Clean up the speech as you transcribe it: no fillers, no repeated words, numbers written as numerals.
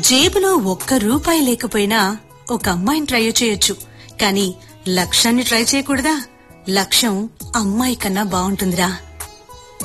జేబులో ఒక్క రూపాయి లేకపోయినా ఒక అమ్మాయిని ట్రై చేయొచ్చు, కానీ లక్ష్యాన్ని ట్రై చేయకూడదా? లక్ష్యం అమ్మాయి కన్నా బాగుంటుందిరా.